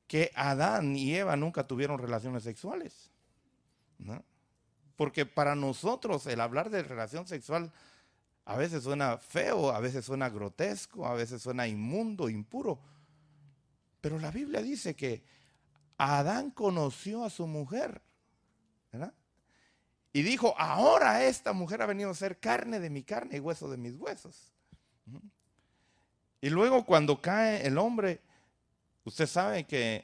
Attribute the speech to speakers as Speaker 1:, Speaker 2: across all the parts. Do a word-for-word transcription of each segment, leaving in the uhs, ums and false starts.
Speaker 1: que Adán y Eva nunca tuvieron relaciones sexuales, ¿no? Porque para nosotros el hablar de relación sexual a veces suena feo, a veces suena grotesco, a veces suena inmundo, impuro. Pero la Biblia dice que Adán conoció a su mujer, ¿verdad? Y dijo, ahora esta mujer ha venido a ser carne de mi carne y hueso de mis huesos. Y luego cuando cae el hombre, usted sabe que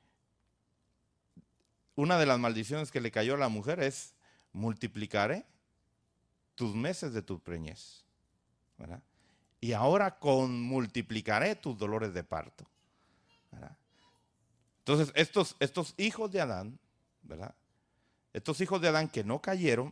Speaker 1: una de las maldiciones que le cayó a la mujer es: multiplicaré tus meses de tu preñez, ¿verdad? Y ahora con multiplicaré tus dolores de parto, ¿verdad? Entonces estos, estos hijos de Adán, ¿verdad? Estos hijos de Adán que no cayeron,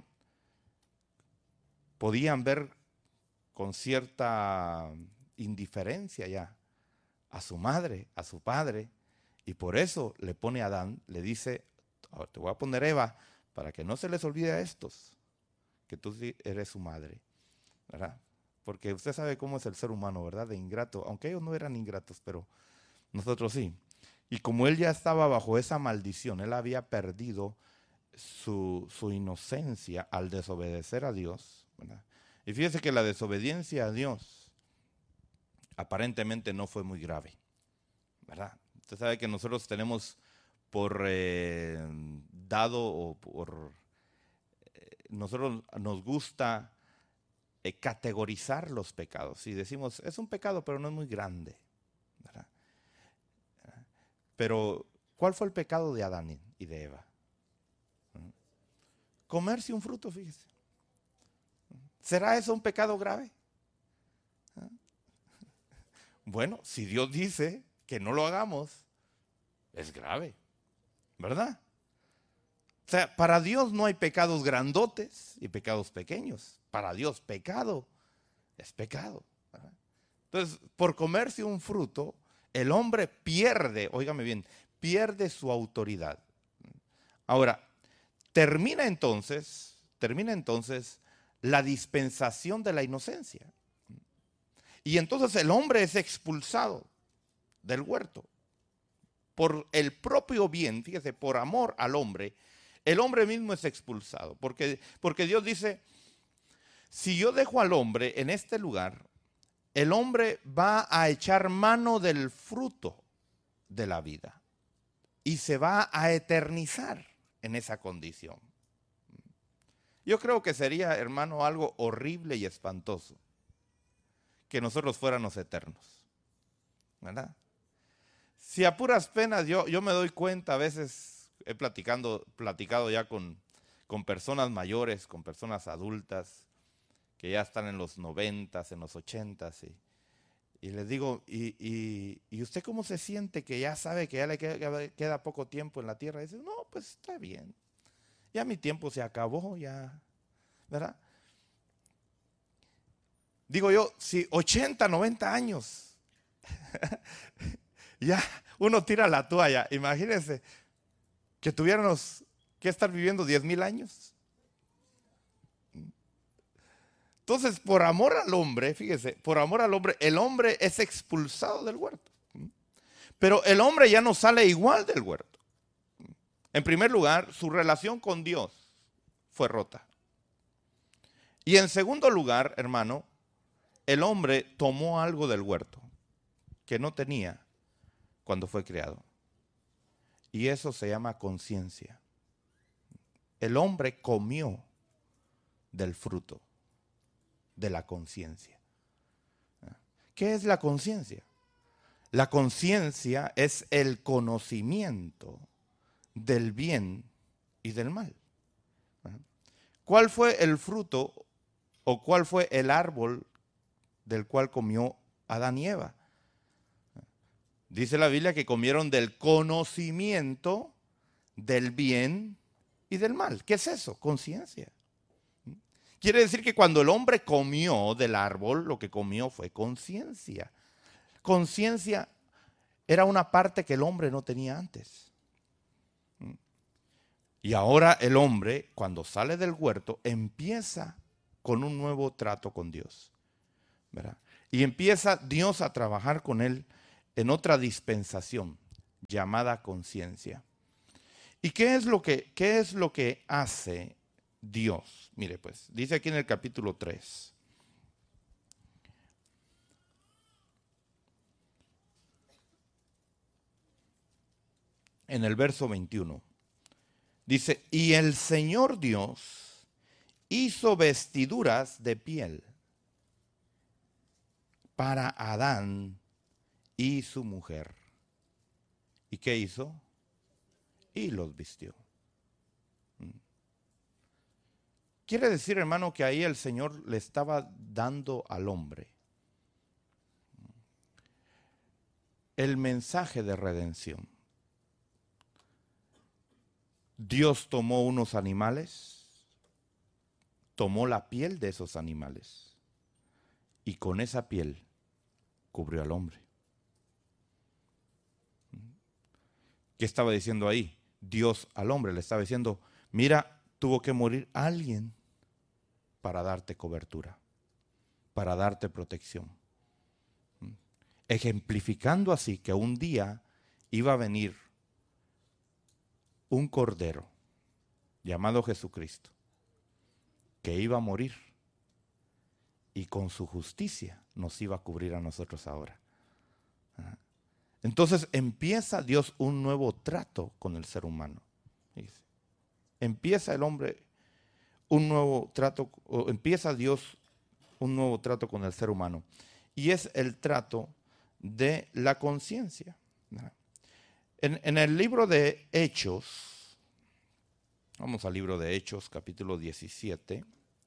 Speaker 1: podían ver con cierta indiferencia ya a su madre, a su padre, y por eso le pone a Adán, le dice, te voy a poner Eva, para que no se les olvide a estos, que tú sí eres su madre, ¿verdad? Porque usted sabe cómo es el ser humano, ¿verdad? De ingrato, aunque ellos no eran ingratos, pero nosotros sí. Y como él ya estaba bajo esa maldición, él había perdido su, su inocencia al desobedecer a Dios, ¿verdad? Y fíjese que la desobediencia a Dios aparentemente no fue muy grave, ¿verdad? Usted sabe que nosotros tenemos por eh, dado o por... Eh, nosotros nos gusta eh, categorizar los pecados y decimos, es un pecado pero no es muy grande, ¿verdad? Pero, ¿cuál fue el pecado de Adán y de Eva? Comerse un fruto, fíjese. ¿Será eso un pecado grave? Bueno, si Dios dice que no lo hagamos, es grave, ¿verdad? O sea, para Dios no hay pecados grandotes y pecados pequeños. Para Dios pecado es pecado, ¿verdad? Entonces, por comerse un fruto, el hombre pierde, óigame bien, pierde su autoridad. Ahora, termina entonces, termina entonces la dispensación de la inocencia. Y entonces el hombre es expulsado del huerto. Por el propio bien, fíjese, por amor al hombre, el hombre mismo es expulsado. Porque, porque Dios dice, si yo dejo al hombre en este lugar, el hombre va a echar mano del fruto de la vida y se va a eternizar en esa condición. Yo creo que sería, hermano, algo horrible y espantoso que nosotros fuéramos eternos, ¿verdad? Si a puras penas yo, yo me doy cuenta, a veces he platicando, platicado ya con, con personas mayores, con personas adultas, que ya están en los noventas, en los ochentas, y, y les digo, ¿y, y, ¿y usted cómo se siente que ya sabe que ya le queda, queda poco tiempo en la tierra? Y dice, no, pues está bien, ya mi tiempo se acabó, ya, ¿verdad? Digo yo, si ochenta, noventa años, ya uno tira la toalla, imagínense que tuviéramos que estar viviendo diez mil años. Entonces, por amor al hombre, fíjese, por amor al hombre, el hombre es expulsado del huerto. Pero el hombre ya no sale igual del huerto. En primer lugar, su relación con Dios fue rota. Y en segundo lugar, hermano, el hombre tomó algo del huerto que no tenía cuando fue creado. Y eso se llama conciencia. El hombre comió del fruto de la conciencia. ¿Qué es la conciencia? La conciencia es el conocimiento del bien y del mal. ¿Cuál fue el fruto o cuál fue el árbol del cual comió Adán y Eva? Dice la Biblia que comieron del conocimiento del bien y del mal. ¿Qué es eso? Conciencia. Quiere decir que cuando el hombre comió del árbol, lo que comió fue conciencia. Conciencia era una parte que el hombre no tenía antes. Y ahora el hombre, cuando sale del huerto, empieza con un nuevo trato con Dios, ¿verdad? Y empieza Dios a trabajar con él en otra dispensación. llamada conciencia. ¿Y qué es lo que, qué es lo que hace Dios? Mire pues, dice aquí en el capítulo tres. En el verso veintiuno. Dice, y el Señor Dios hizo vestiduras de piel para Adán y su mujer. ¿Y qué hizo? Y los vistió. Quiere decir, hermano, que ahí el Señor le estaba dando al hombre el mensaje de redención. Dios tomó unos animales, tomó la piel de esos animales y con esa piel cubrió al hombre. ¿Qué estaba diciendo ahí? Dios al hombre le estaba diciendo, mira, tuvo que morir alguien para darte cobertura, para darte protección. Ejemplificando así que un día iba a venir un cordero llamado Jesucristo, que iba a morir y con su justicia nos iba a cubrir a nosotros ahora. Entonces empieza Dios un nuevo trato con el ser humano. Empieza el hombre un nuevo trato, o empieza Dios un nuevo trato con el ser humano. Y es el trato de la conciencia. En, en el libro de Hechos, vamos al libro de Hechos, capítulo diecisiete.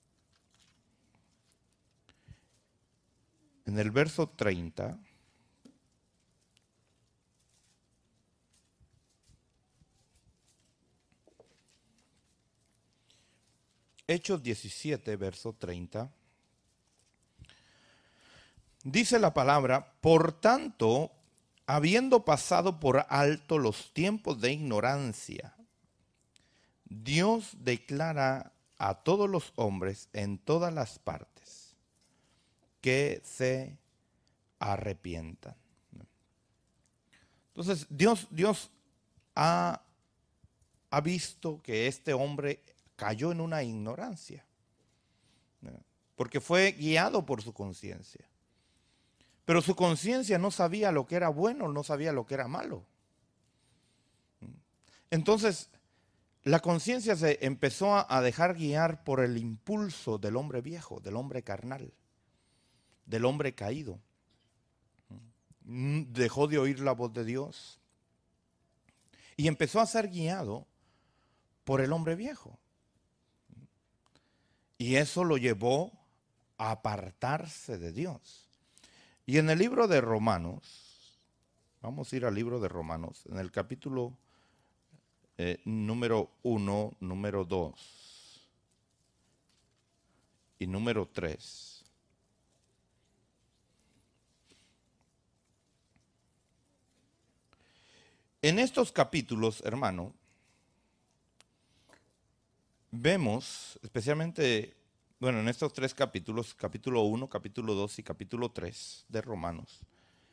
Speaker 1: En el verso treinta. Hechos diecisiete, verso treinta. Dice la palabra, por tanto, habiendo pasado por alto los tiempos de ignorancia, Dios declara a todos los hombres en todas las partes que se arrepientan. Entonces, Dios, Dios ha, ha visto que este hombre cayó en una ignorancia, porque fue guiado por su conciencia. Pero su conciencia no sabía lo que era bueno, no sabía lo que era malo. Entonces, la conciencia se empezó a dejar guiar por el impulso del hombre viejo, del hombre carnal, del hombre caído. Dejó de oír la voz de Dios y empezó a ser guiado por el hombre viejo. Y eso lo llevó a apartarse de Dios. Y en el libro de Romanos, vamos a ir al libro de Romanos, en el capítulo eh, número uno, número dos y número tres. En estos capítulos, hermano, vemos, especialmente, bueno, en estos tres capítulos, capítulo uno, capítulo dos y capítulo tres de Romanos,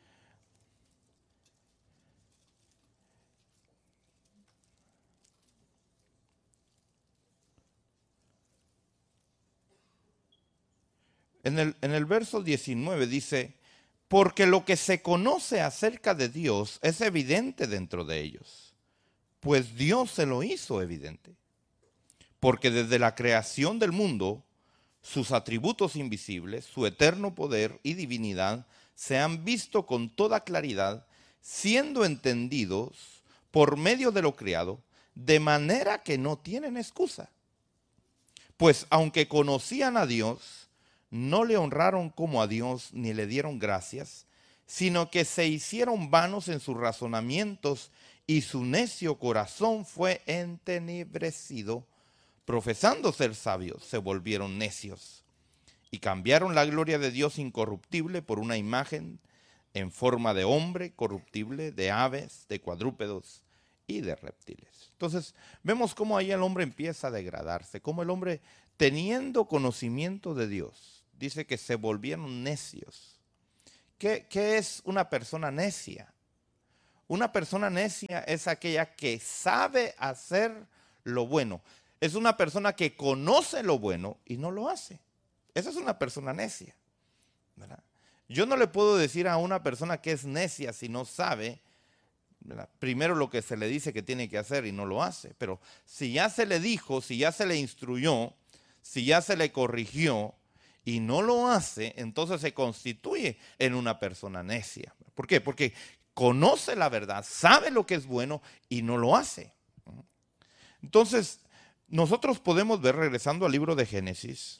Speaker 1: en el, en el verso diecinueve dice, porque lo que se conoce acerca de Dios es evidente dentro de ellos, pues Dios se lo hizo evidente. Porque desde la creación del mundo, sus atributos invisibles, su eterno poder y divinidad se han visto con toda claridad, siendo entendidos por medio de lo creado, de manera que no tienen excusa. Pues aunque conocían a Dios, no le honraron como a Dios ni le dieron gracias, sino que se hicieron vanos en sus razonamientos y su necio corazón fue entenebrecido. Profesando ser sabios, se volvieron necios y cambiaron la gloria de Dios incorruptible por una imagen en forma de hombre corruptible, de aves, de cuadrúpedos y de reptiles. Entonces, vemos cómo ahí el hombre empieza a degradarse, cómo el hombre, teniendo conocimiento de Dios, dice que se volvieron necios. ¿Qué, qué es una persona necia? Una persona necia es aquella que sabe hacer lo bueno. Es una persona que conoce lo bueno y no lo hace. Esa es una persona necia, ¿verdad? Yo no le puedo decir a una persona que es necia si no sabe, ¿verdad?, primero lo que se le dice que tiene que hacer y no lo hace. Pero si ya se le dijo, si ya se le instruyó, si ya se le corrigió y no lo hace, entonces se constituye en una persona necia. ¿Por qué? Porque conoce la verdad, sabe lo que es bueno y no lo hace. Entonces, nosotros podemos ver, regresando al libro de Génesis,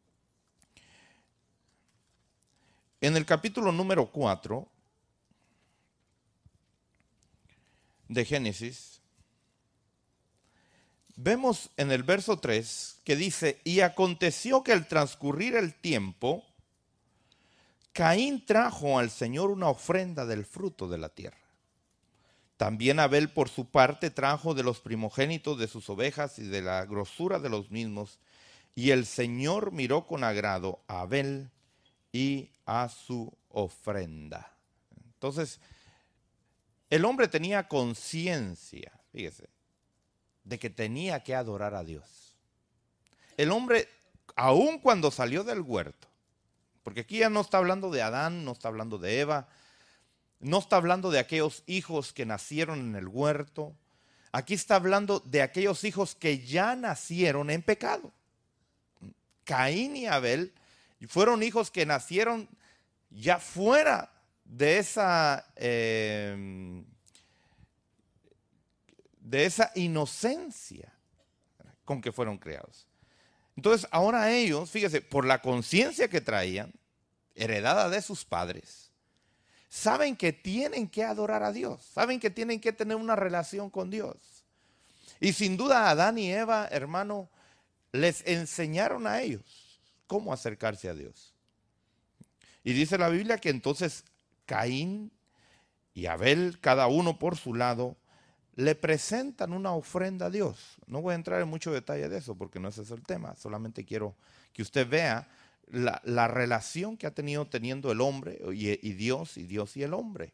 Speaker 1: en el capítulo número cuatro de Génesis, vemos en el verso tres que dice: y aconteció que al transcurrir el tiempo, Caín trajo al Señor una ofrenda del fruto de la tierra. También Abel por su parte trajo de los primogénitos de sus ovejas y de la grosura de los mismos. Y el Señor miró con agrado a Abel y a su ofrenda. Entonces, el hombre tenía conciencia, fíjese, de que tenía que adorar a Dios. El hombre, aun cuando salió del huerto, porque aquí ya no está hablando de Adán, no está hablando de Eva, no está hablando de aquellos hijos que nacieron en el huerto. Aquí está hablando de aquellos hijos que ya nacieron en pecado. Caín y Abel fueron hijos que nacieron ya fuera de esa, eh, de esa inocencia con que fueron creados. Entonces ahora ellos, fíjese, por la conciencia que traían, heredada de sus padres, saben que tienen que adorar a Dios, saben que tienen que tener una relación con Dios. Y sin duda Adán y Eva, hermano, les enseñaron a ellos cómo acercarse a Dios. Y dice la Biblia que entonces Caín y Abel, cada uno por su lado, le presentan una ofrenda a Dios. No voy a entrar en mucho detalle de eso porque no ese es el tema. Solamente quiero que usted vea la, la relación que ha tenido teniendo el hombre y, y Dios, y Dios y el hombre.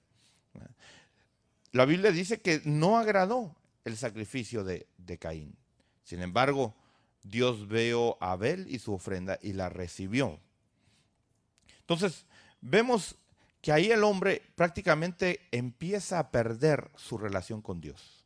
Speaker 1: La Biblia dice que no agradó el sacrificio de, de Caín. Sin embargo, Dios vio a Abel y su ofrenda y la recibió. Entonces, vemos que ahí el hombre prácticamente empieza a perder su relación con Dios.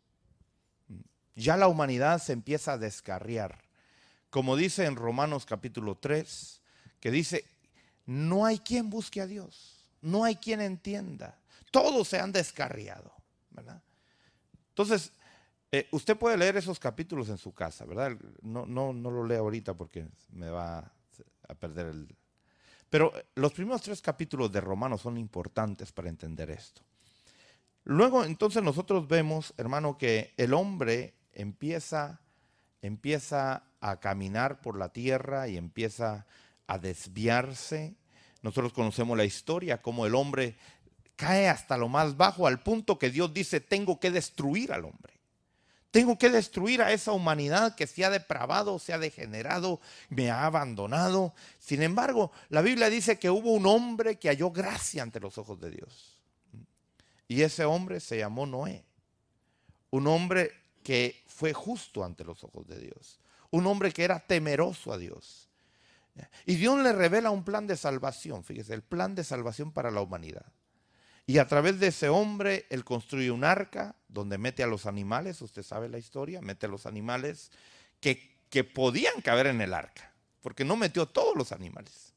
Speaker 1: Ya la humanidad se empieza a descarriar. Como dice en Romanos capítulo tres, que dice, no hay quien busque a Dios, no hay quien entienda. Todos se han descarriado, ¿verdad? Entonces, eh, usted puede leer esos capítulos en su casa, ¿verdad? No, no, no lo leo ahorita porque me va a perder el... Pero los primeros tres capítulos de Romanos son importantes para entender esto. Luego, entonces, nosotros vemos, hermano, que el hombre empieza, empieza a caminar por la tierra y empieza a desviarse. Nosotros conocemos la historia, cómo el hombre cae hasta lo más bajo, al punto que Dios dice, tengo que destruir al hombre. Tengo que destruir a esa humanidad que se ha depravado, se ha degenerado, me ha abandonado. Sin embargo, la Biblia dice que hubo un hombre que halló gracia ante los ojos de Dios. Y ese hombre se llamó Noé. Un hombre que fue justo ante los ojos de Dios. Un hombre que era temeroso a Dios. Y Dios le revela un plan de salvación. Fíjese, el plan de salvación para la humanidad. Y a través de ese hombre, él construye un arca donde mete a los animales, usted sabe la historia, mete a los animales que, que podían caber en el arca, porque no metió todos los animales.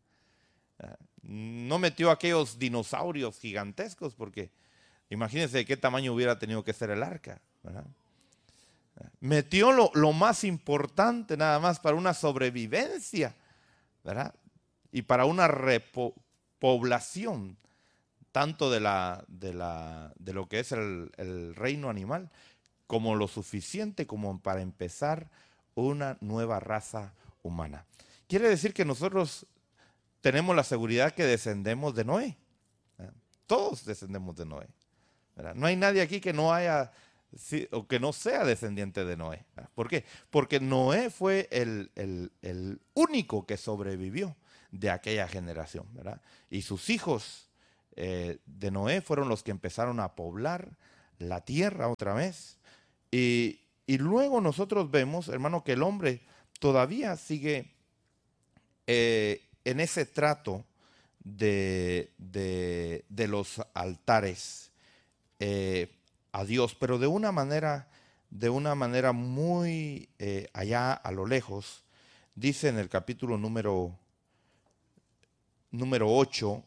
Speaker 1: No metió aquellos dinosaurios gigantescos, porque imagínense de qué tamaño hubiera tenido que ser el arca, ¿verdad? Metió lo, lo más importante nada más para una sobrevivencia, ¿verdad? Y para una repoblación tanto de, la, de, la, de lo que es el, el reino animal, como lo suficiente como para empezar una nueva raza humana. Quiere decir que nosotros tenemos la seguridad que descendemos de Noé. ¿Verdad? Todos descendemos de Noé. ¿Verdad? No hay nadie aquí que no haya o que no sea descendiente de Noé. ¿Verdad? ¿Por qué? Porque Noé fue el, el, el único que sobrevivió de aquella generación, ¿verdad? Y sus hijos eh, de Noé fueron los que empezaron a poblar la tierra otra vez. Y, y luego nosotros vemos, hermano, que el hombre todavía sigue eh, en ese trato de, de, de los altares eh, a Dios, pero de una manera, de una manera muy eh, allá a lo lejos. Dice en el capítulo número, número ocho,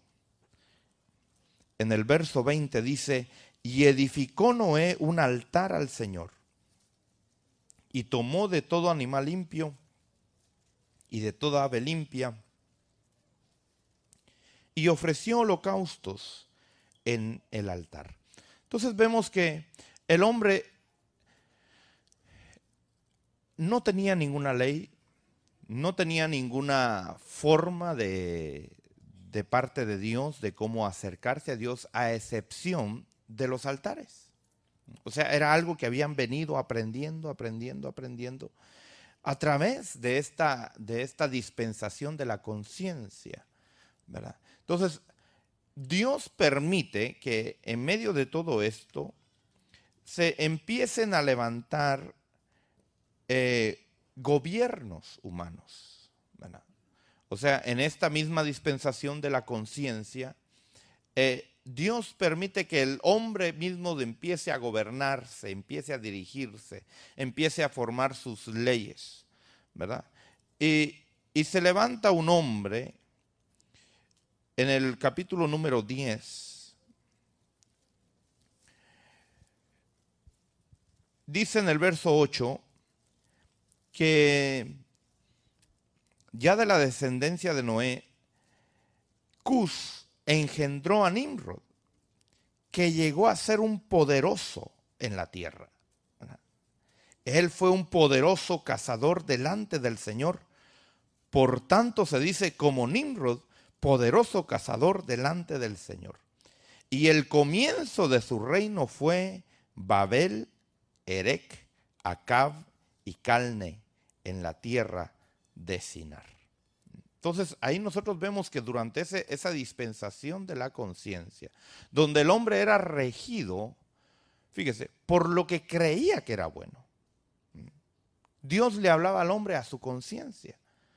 Speaker 1: en el verso veinte dice, y edificó Noé un altar al Señor, y tomó de todo animal limpio y de toda ave limpia, y ofreció holocaustos en el altar. Entonces vemos que el hombre no tenía ninguna ley, no tenía ninguna forma de, de parte de Dios de cómo acercarse a Dios, a excepción de los altares. O sea, era algo que habían venido aprendiendo, aprendiendo, aprendiendo a través de esta, de esta dispensación de la conciencia, ¿verdad? Entonces, Dios permite que en medio de todo esto se empiecen a levantar eh, gobiernos humanos, ¿verdad? O sea, en esta misma dispensación de la conciencia, eh, Dios permite que el hombre mismo empiece a gobernarse, empiece a dirigirse, empiece a formar sus leyes, ¿verdad? Y, y se levanta un hombre en el capítulo número diez. Dice en el verso ocho que ya de la descendencia de Noé, Cus engendró a Nimrod, que llegó a ser un poderoso en la tierra. Él fue un poderoso cazador delante del Señor. Por tanto se dice como Nimrod, poderoso cazador delante del Señor. Y el comienzo de su reino fue Babel, Erec, Acab y Calne en la tierra de Sinar. Entonces ahí nosotros vemos que durante ese, esa dispensación de la conciencia, donde el hombre era regido, fíjese, por lo que creía que era bueno. Dios le hablaba al hombre a su conciencia,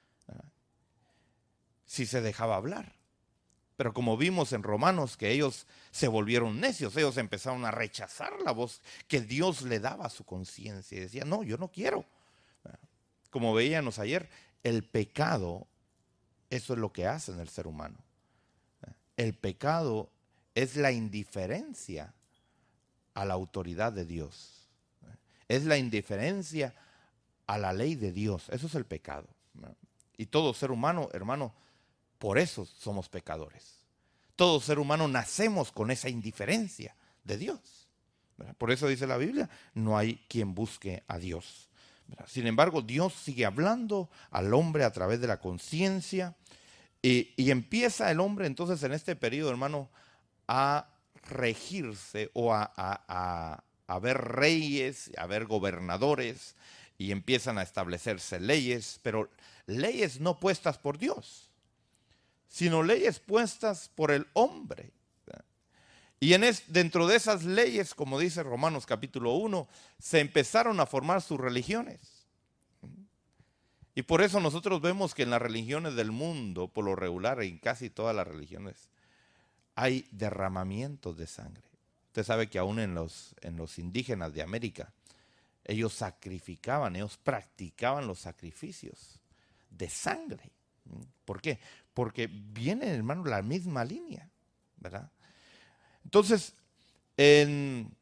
Speaker 1: si se dejaba hablar. Pero como vimos en Romanos que ellos se volvieron necios, ellos empezaron a rechazar la voz que Dios le daba a su conciencia y decían, no, yo no quiero. Como veíamos ayer, el pecado, eso es lo que hace en el ser humano. El pecado es la indiferencia a la autoridad de Dios. Es la indiferencia a la ley de Dios. Eso es el pecado. Y todo ser humano, hermano, por eso somos pecadores. Todo ser humano nacemos con esa indiferencia de Dios. Por eso dice la Biblia, no hay quien busque a Dios. Sin embargo, Dios sigue hablando al hombre a través de la conciencia y, y empieza el hombre entonces en este periodo, hermano, a regirse o a, a, a, a ver reyes, a ver gobernadores y empiezan a establecerse leyes, pero leyes no puestas por Dios, sino leyes puestas por el hombre. Y en es, dentro de esas leyes, como dice Romanos capítulo uno, se empezaron a formar sus religiones. Y por eso nosotros vemos que en las religiones del mundo, por lo regular, en casi todas las religiones, hay derramamientos de sangre. Usted sabe que aún en los, en los indígenas de América, ellos sacrificaban, ellos practicaban los sacrificios de sangre. ¿Por qué? Porque viene, hermano, la misma línea, ¿verdad? Entonces, en,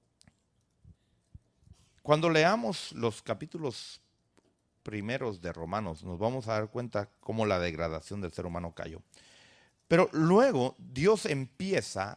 Speaker 1: cuando leamos los capítulos primeros de Romanos, nos vamos a dar cuenta cómo la degradación del ser humano cayó. Pero luego Dios empieza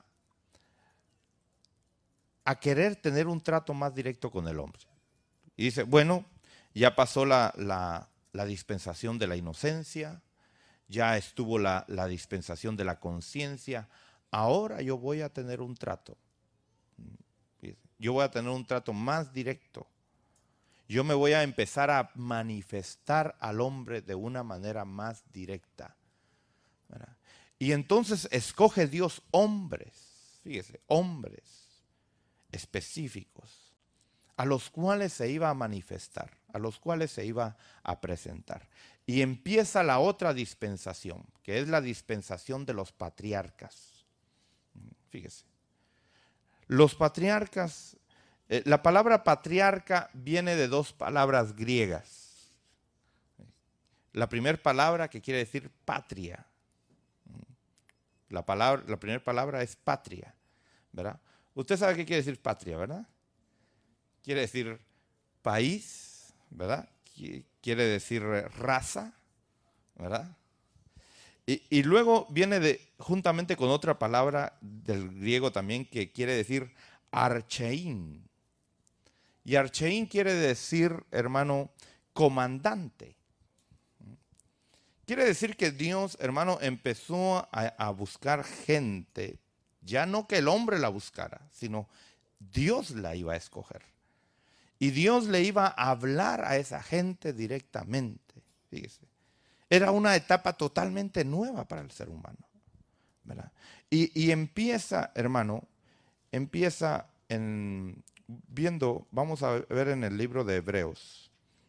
Speaker 1: a querer tener un trato más directo con el hombre. Y dice, bueno, ya pasó la, la, la dispensación de la inocencia, ya estuvo la, la dispensación de la conciencia, ahora yo voy a tener un trato. Yo voy a tener un trato más directo. Yo me voy a empezar a manifestar al hombre de una manera más directa, ¿verdad? Y entonces escoge Dios hombres, fíjese, hombres específicos, a los cuales se iba a manifestar, a los cuales se iba a presentar. Y empieza la otra dispensación, que es la dispensación de los patriarcas. Fíjese, los patriarcas, eh, la palabra patriarca viene de dos palabras griegas. La primera palabra que quiere decir patria. La, palabra, la primera palabra es patria, ¿verdad? Usted sabe qué quiere decir patria, ¿verdad? Quiere decir país, ¿verdad? Quiere decir raza, ¿verdad? Y, y luego viene de, juntamente con otra palabra del griego también que quiere decir archeín. Y archeín quiere decir, hermano, comandante. Quiere decir que Dios, hermano, empezó a, a buscar gente, ya no que el hombre la buscara, sino Dios la iba a escoger. Y Dios le iba a hablar a esa gente directamente. Fíjese. Era una etapa totalmente nueva para el ser humano, ¿verdad? Y, y empieza, hermano, empieza en, viendo, vamos a ver en el libro de Hebreos.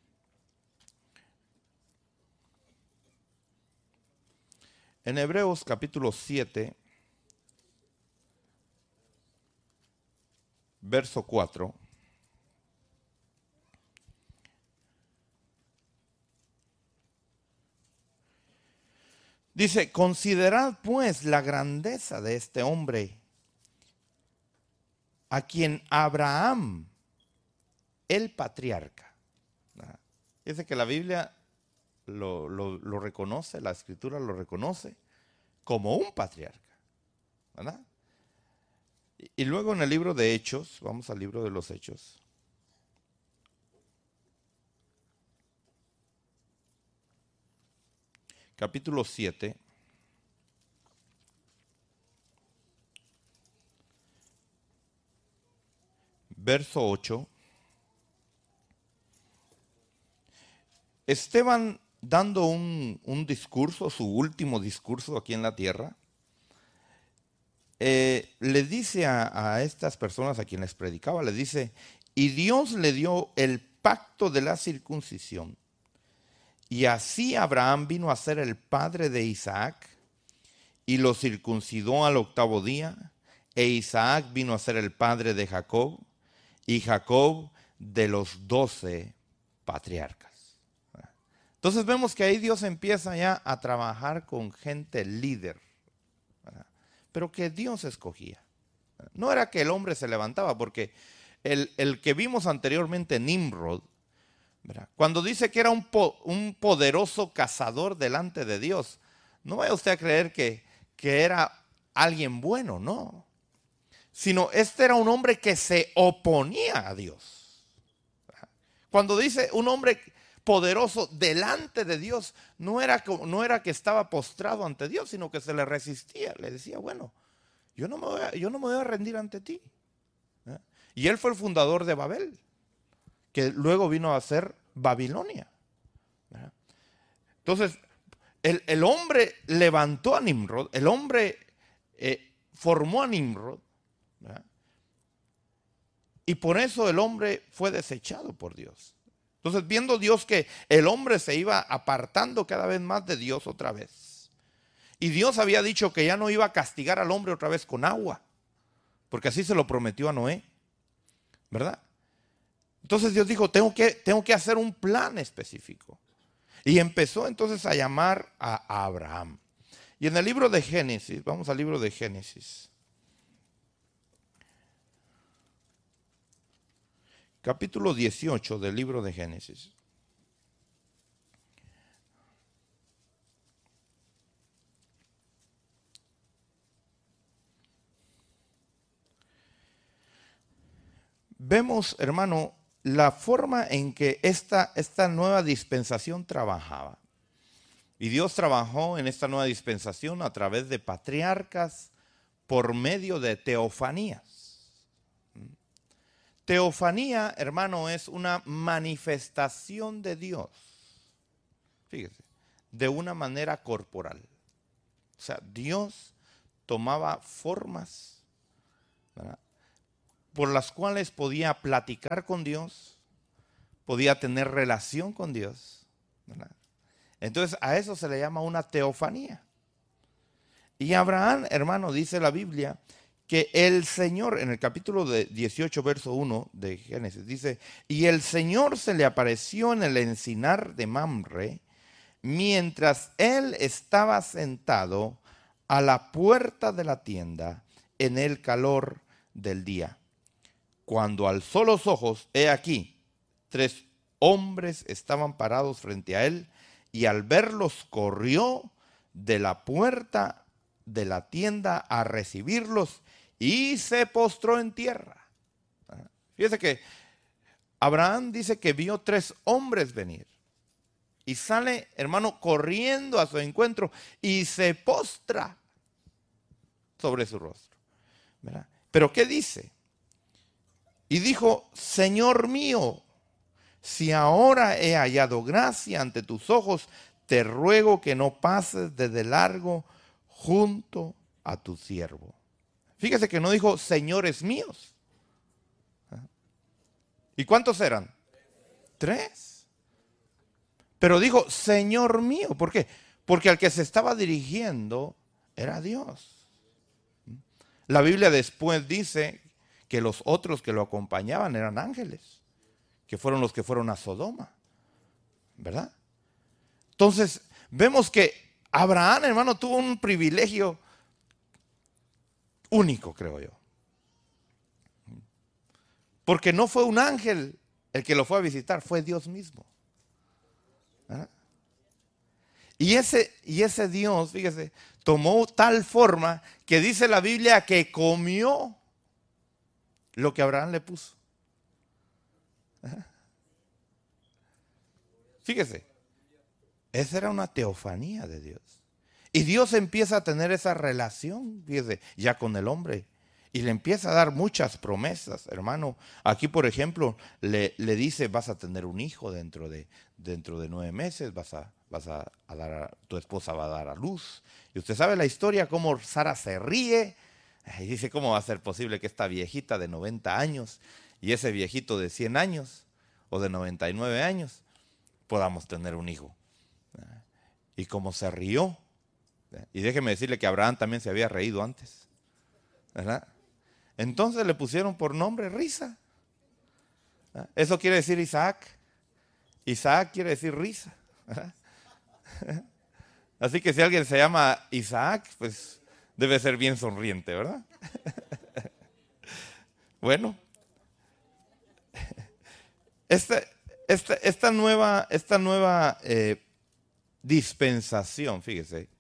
Speaker 1: En Hebreos capítulo siete, verso cuatro. Dice, considerad pues la grandeza de este hombre, a quien Abraham, el patriarca. Dice que la Biblia lo, lo, lo reconoce, la Escritura lo reconoce como un patriarca, ¿verdad? Y, y luego en el libro de Hechos, vamos al libro de los Hechos. Capítulo siete. Verso ocho. Esteban, dando un, un discurso, su último discurso aquí en la tierra, eh, le dice a, a estas personas a quienes predicaba, le dice, y Dios le dio el pacto de la circuncisión. Y así Abraham vino a ser el padre de Isaac y lo circuncidó al octavo día. E Isaac vino a ser el padre de Jacob y Jacob de los doce patriarcas. Entonces vemos que ahí Dios empieza ya a trabajar con gente líder, ¿verdad? Pero que Dios escogía. No era que el hombre se levantaba, porque el, el que vimos anteriormente, Nimrod, ¿verdad? Cuando dice que era un, po, un poderoso cazador delante de Dios, no vaya usted a creer que, que era alguien bueno, no. Sino este era un hombre que se oponía a Dios. Cuando dice un hombre poderoso delante de Dios, no era, no era que estaba postrado ante Dios, sino que se le resistía. Le decía, bueno, yo no me voy a, yo no me voy a rendir ante ti. ¿Eh? Y él fue el fundador de Babel, que luego vino a ser Babilonia. ¿Verdad? Entonces, el, el hombre levantó a Nimrod, el hombre eh, formó a Nimrod, ¿verdad? Y por eso el hombre fue desechado por Dios. Entonces, viendo Dios que el hombre se iba apartando cada vez más de Dios otra vez. Y Dios había dicho que ya no iba a castigar al hombre otra vez con agua, porque así se lo prometió a Noé, ¿verdad? Entonces Dios dijo, tengo que, tengo que hacer un plan específico. Y empezó entonces a llamar a Abraham. Y en el libro de Génesis, vamos al libro de Génesis. Capítulo dieciocho del libro de Génesis. Vemos, hermano, la forma en que esta, esta nueva dispensación trabajaba. Y Dios trabajó en esta nueva dispensación a través de patriarcas por medio de teofanías. Teofanía, hermano, es una manifestación de Dios, fíjese, de una manera corporal. O sea, Dios tomaba formas, ¿verdad?, por las cuales podía platicar con Dios, podía tener relación con Dios, ¿verdad? Entonces a eso se le llama una teofanía. Y Abraham, hermano, dice la Biblia que el Señor, en el capítulo de dieciocho, verso uno de Génesis, dice: y el Señor se le apareció en el encinar de Mamre, mientras él estaba sentado a la puerta de la tienda en el calor del día. Cuando alzó los ojos, he aquí, tres hombres estaban parados frente a él, y al verlos corrió de la puerta de la tienda a recibirlos y se postró en tierra. Fíjese que Abraham dice que vio tres hombres venir y sale, hermano, corriendo a su encuentro y se postra sobre su rostro, ¿verdad? Pero ¿qué dice? Y dijo: Señor mío, si ahora he hallado gracia ante tus ojos, te ruego que no pases de largo junto a tu siervo. Fíjese que no dijo señores míos. ¿Y cuántos eran? Tres. Pero dijo Señor mío. ¿Por qué? Porque al que se estaba dirigiendo era Dios. La Biblia después dice que los otros que lo acompañaban eran ángeles, que fueron los que fueron a Sodoma, ¿verdad? Entonces, vemos que Abraham, hermano, tuvo un privilegio único, creo yo. Porque no fue un ángel el que lo fue a visitar, fue Dios mismo. ¿verdad? Y ese, y ese Dios, fíjese, tomó tal forma que dice la Biblia que comió lo que Abraham le puso. Fíjese, esa era una teofanía de Dios. Y Dios empieza a tener esa relación, fíjese, ya con el hombre. Y le empieza a dar muchas promesas, hermano. Aquí, por ejemplo, le, le dice: vas a tener un hijo dentro de, dentro de nueve meses, vas a, vas a, a dar a, tu esposa va a dar a luz. Y usted sabe la historia, cómo Sara se ríe. Y dice: ¿cómo va a ser posible que esta viejita de noventa años y ese viejito de cien años o de noventa y nueve años podamos tener un hijo? Y como se rió. Y déjeme decirle que Abraham también se había reído antes, ¿verdad? Entonces le pusieron por nombre risa. Eso quiere decir Isaac. Isaac quiere decir risa. Así que si alguien se llama Isaac, pues debe ser bien sonriente, ¿verdad? Bueno, esta, esta, esta nueva, esta nueva eh, dispensación, fíjese,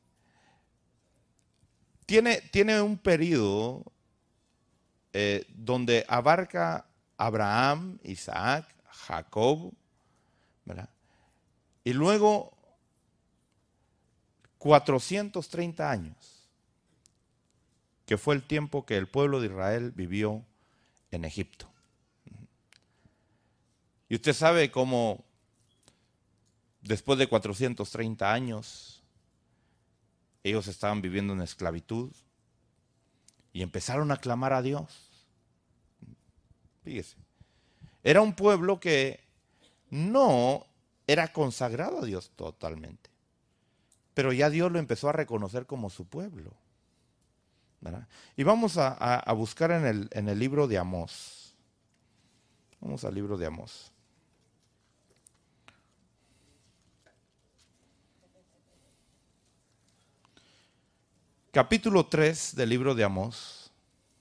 Speaker 1: tiene, tiene un periodo eh, donde abarca Abraham, Isaac, Jacob, ¿verdad? Y luego cuatrocientos treinta años, que fue el tiempo que el pueblo de Israel vivió en Egipto. Y usted sabe cómo después de cuatrocientos treinta años ellos estaban viviendo en esclavitud y empezaron a clamar a Dios. Fíjese, era un pueblo que no era consagrado a Dios totalmente, pero ya Dios lo empezó a reconocer como su pueblo, ¿verdad? Y vamos a, a, a buscar en el, en el libro de Amós. Vamos al libro de Amós. Capítulo tres del libro de Amós.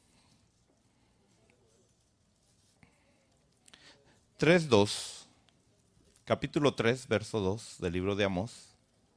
Speaker 1: tres, dos. Capítulo tres, verso dos del libro de Amós.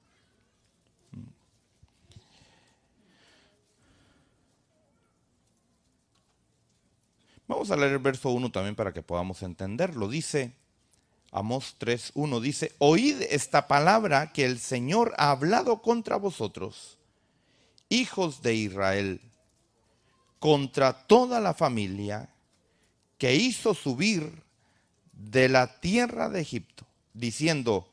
Speaker 1: Vamos a leer el verso uno también para que podamos entenderlo. Dice Amós tres, uno, dice: oíd esta palabra que el Señor ha hablado contra vosotros, hijos de Israel, contra toda la familia que hizo subir de la tierra de Egipto, diciendo: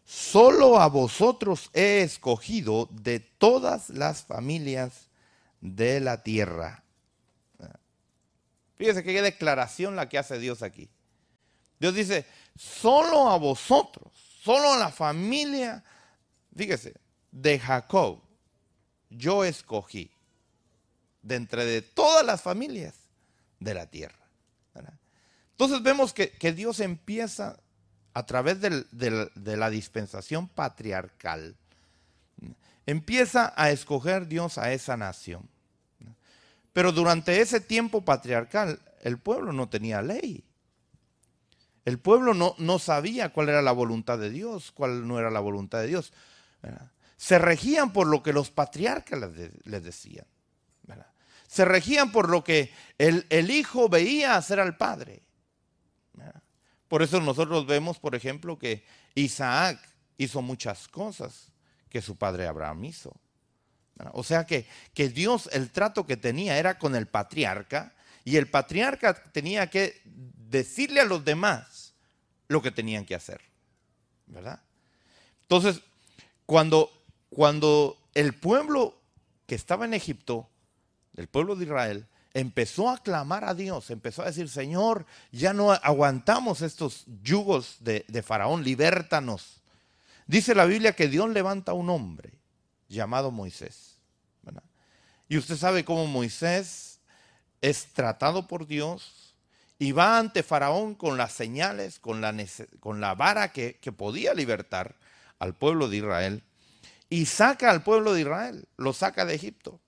Speaker 1: solo a vosotros he escogido de todas las familias de la tierra. Fíjese qué declaración la que hace Dios aquí. Dios dice, solo a vosotros, solo a la familia, fíjese, de Jacob, yo escogí de entre de todas las familias de la tierra. ¿Verdad? Entonces vemos que, que Dios empieza a través del, del, de la dispensación patriarcal, empieza a escoger Dios a esa nación. Pero durante ese tiempo patriarcal, el pueblo no tenía ley. El pueblo no, no sabía cuál era la voluntad de Dios, cuál no era la voluntad de Dios. ¿Verdad? Se regían por lo que los patriarcas les, les decían. ¿Verdad? Se regían por lo que el, el hijo veía hacer al padre. ¿Verdad? Por eso nosotros vemos, por ejemplo, que Isaac hizo muchas cosas que su padre Abraham hizo. ¿Verdad? O sea que, que Dios, el trato que tenía era con el patriarca, y el patriarca tenía que decirle a los demás lo que tenían que hacer. ¿Verdad? Entonces, cuando, cuando el pueblo que estaba en Egipto, el pueblo de Israel, empezó a clamar a Dios, empezó a decir, Señor, ya no aguantamos estos yugos de, de Faraón, libértanos. Dice la Biblia que Dios levanta a un hombre llamado Moisés. ¿Verdad? Y usted sabe cómo Moisés es tratado por Dios y va ante Faraón con las señales, con la, con la vara que, que podía libertar al pueblo de Israel, y saca al pueblo de Israel, lo saca de Egipto.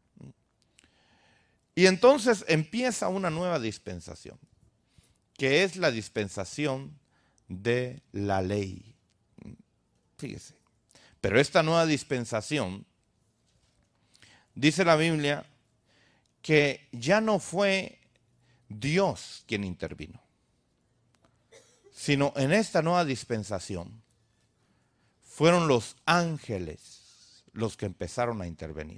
Speaker 1: Y entonces empieza una nueva dispensación, que es la dispensación de la ley. Fíjese. Pero esta nueva dispensación, dice la Biblia, que ya no fue Dios quien intervino, sino en esta nueva dispensación fueron los ángeles los que empezaron a intervenir.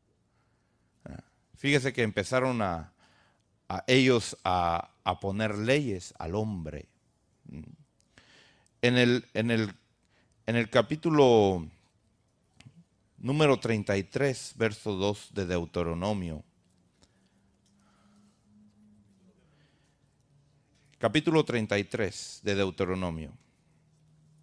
Speaker 1: Fíjese que empezaron a, a ellos a, a poner leyes al hombre. En el, en el, en el capítulo número treinta y tres, verso dos de Deuteronomio. Capítulo treinta y tres de Deuteronomio.